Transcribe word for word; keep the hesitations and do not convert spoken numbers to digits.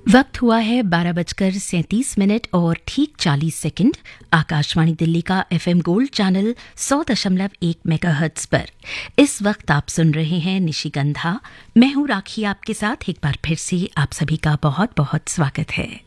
वक्त हुआ है बारह बजकर सैंतीस मिनट और ठीक चालीस सेकंड। आकाशवाणी दिल्ली का एफएम गोल्ड चैनल सौ दशमलव एक मेगाहर्ट्ज पर इस वक्त आप सुन रहे हैं निशिगंधा। मैं हूं राखी, आपके साथ एक बार फिर से आप सभी का बहुत बहुत स्वागत है।